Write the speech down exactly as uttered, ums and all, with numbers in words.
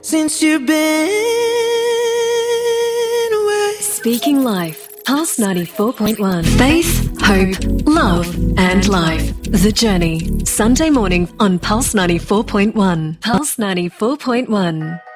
since you've been away. Speaking Life, Pulse ninety-four point one. Faith, hope, love and life. The Journey. Sunday morning on Pulse ninety-four point one. Pulse ninety-four point one.